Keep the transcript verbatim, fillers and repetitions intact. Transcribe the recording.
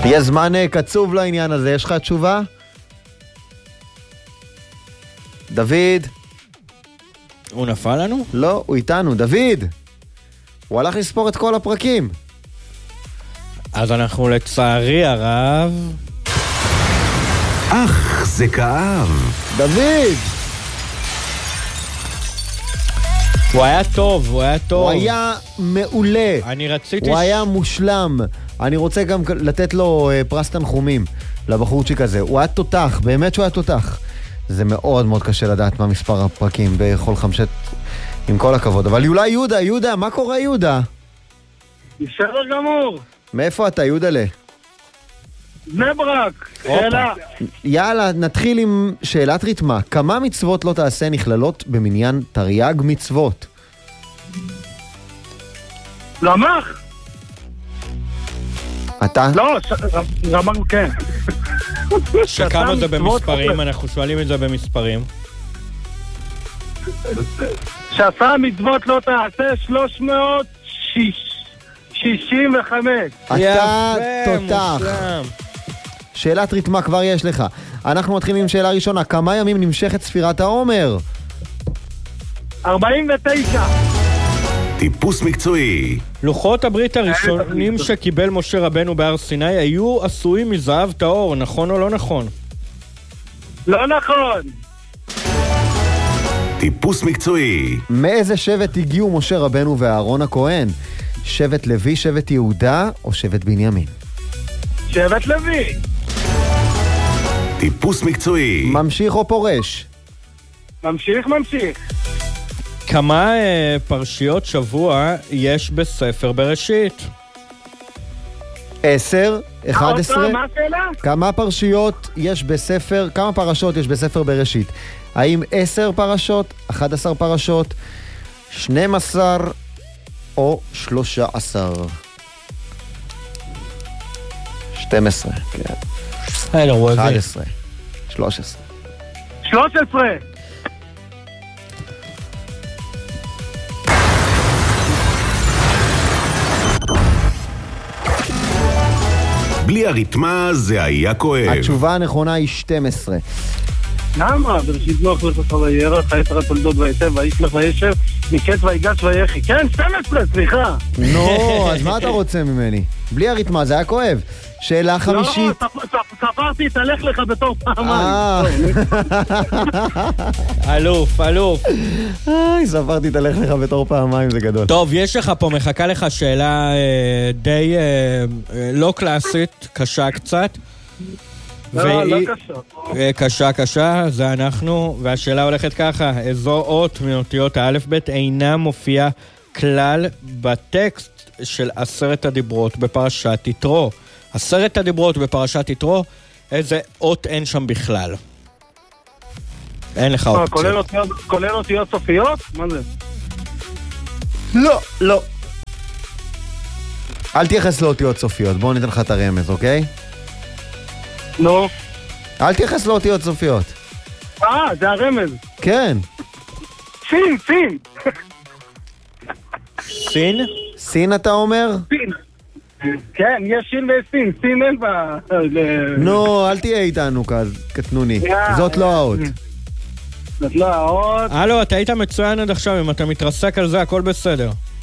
יש זמן קצוב לעניין הזה, יש לך תשובה? דוד? הוא נפל לנו? לא, הוא איתנו. דוד! הוא הלך לספור את כל הפרקים. אז אנחנו לצערי הרב... אך, זה כאב. דוד! הוא היה טוב, הוא היה טוב. הוא היה מעולה. אני רציתי... הוא היה מושלם. אני רוצה גם לתת לו פרס תנחומים לבחורצ'יק הזה. הוא היה תותח, באמת שהוא היה תותח. זה מאוד מאוד קשה לדעת מה מספר הפרקים בכל חמשת, עם כל הכבוד. אבל אולי יהודה, יהודה, מה קורה יהודה? בסדר גמור. מאיפה אתה, יהודלה? בני ברק, שאלה. יאללה, נתחיל עם שאלת ריתמה. כמה מצוות לא תעשה נכללות במניין תרי"ג מצוות? רמ"ח? אתה? לא, רמ"ח, כן. שכמה זה במספרים? אנחנו שואלים את זה במספרים. שעשה מצוות לא תעשה שלוש מאות שישים וחמש. אתה תותח. שאלת ריתמה כבר יש לך. אנחנו מתחילים עם שאלה ראשונה. כמה ימים נמשכת ספירת העומר? ארבעים ותשע. טיפוס מקצועי. לוחות הברית הראשונים שקיבל משה רבנו בהר סיני היו עשויים מזהב טהור, נכון או לא נכון? לא נכון. טיפוס מקצועי. מאיזה שבט הגיעו משה רבנו ואהרון הכהן? שבט לוי, שבט יהודה או שבט בנימין? שבט לוי. טיפוס מקצועי. ממשיך או פורש? ממשיך, ממשיך. כמה אה, פרשיות שבוע יש בספר בראשית? עשר, אחד עשרה. מה השאלה? כמה פרשיות יש בספר, כמה פרשות יש בספר בראשית? האם עשר פרשות, אחד עשר פרשות, שנים עשר או שלושה עשר? שתים עשרה, כן. אחד עשרה, שלוש עשרה. שלוש עשרה. בלי הריתמה זה היה כואב. התשובה הנכונה היא שתים עשרה. למה? בראשית נוח לך וירא, חיית התולדות וישב, ויש לך וישב, מקץ ויגש ויחי. כן, שתים עשרה, סליחה. נו, אז מה אתה רוצה ממני? בלי הריתמה, זה היה כואב. שאלה חמישית. לא, ספרתי, תלך לך בתור פעמיים. אלוף, אלוף. איי, ספרתי, תלך לך בתור פעמיים, זה גדול. טוב, יש לך פה, מחכה לך שאלה אה, די אה, לא קלאסית, קשה קצת. לא, לא קשה. קשה, קשה, זה אנחנו, והשאלה הולכת ככה, איזו אות מאותיות האלף בית אינה מופיעה כלל בטקסט של עשרת הדיברות בפרשת יתרו. עשרת הדיברות בפרשת יתרו, איזה אות אין שם בכלל. אין לך אות. כולל אותיות סופיות? מה זה? לא, לא. אל תייחס לאותיות סופיות, בואו ניתן לך את הרמז, אוקיי? לא. אל תייחס לאותיות סופיות. אה, זה הרמז. כן. סין, סין. סין? סין אתה אומר? סין. כן, יש שין וסין, סין אין בה... נו, אל תהיה איתנו כתנוני. זאת לא האות. זאת לא האות. הלו, אתה היית מצוין עד עכשיו, אם אתה מתרסק על זה, הכל בסדר.